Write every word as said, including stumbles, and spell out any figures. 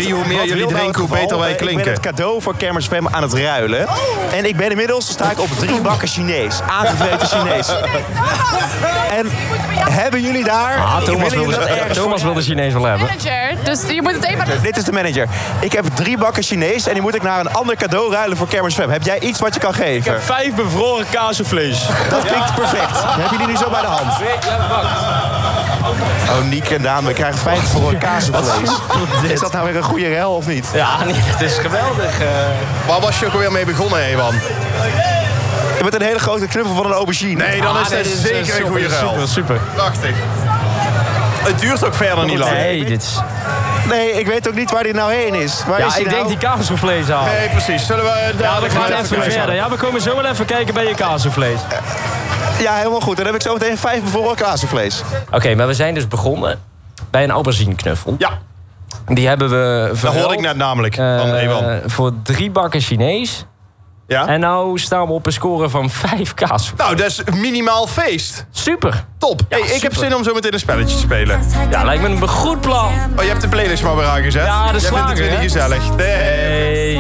Drie, hoe meer jullie drinken, hoe beter wij klinken. Ik ben het cadeau voor Kermis F M aan het ruilen. En ik ben inmiddels, sta ik op drie bakken Chinees. Aangevreten Chinees. En hebben jullie daar... Ah, Thomas wil de, Thomas wil de Chinees wel hebben. Manager, dus je moet het even... Dit is de manager. Ik heb drie bakken Chinees en die moet ik naar een ander cadeau ruilen voor Kermis F M. Heb jij iets wat je kan geven? Ik heb vijf bevroren kaasvlees. Dat klinkt perfect. Dan heb je die nu zo bij de hand. Oh, Niek en Daan, we krijgen vijf bevroren kaasvlees. Is dat nou weer een goede rel of niet? Ja, nee, het is geweldig. Uh... Waar was je ook alweer mee begonnen, Ewan? Met een hele grote knuffel van een aubergine. Nee, dan ah, is nee, het dit zeker is, uh, een goede ruil. Super, super. Prachtig. Het duurt ook verder niet lang. Nee, dit is... Nee, ik weet ook niet waar die nou heen is. Waar ja, is ik nou? denk die kaasvlees aan. Nee, precies. Zullen we Ja, we gaan even verder. verder. Ja, we komen zo wel even kijken bij je kaasvlees. Ja, helemaal goed. Dan heb ik zo meteen vijf bevroren kaasvlees. Oké, okay, maar we zijn dus begonnen bij een aubergineknuffel. Ja. Die hebben we Dat verruild, hoorde ik net namelijk uh, van Ewan. voor drie bakken Chinees. Ja? En nou staan we op een score van vijf kaasvlees. Nou, dat is minimaal feest. Super. Top. Ja, hey, ik super. heb zin om zo meteen een spelletje te spelen. Ja, lijkt me een goed plan. Oh, je hebt de playlist maar weer aangezet? Ja, de Jij vindt het weer slager, niet hè? gezellig. Nee. Hey.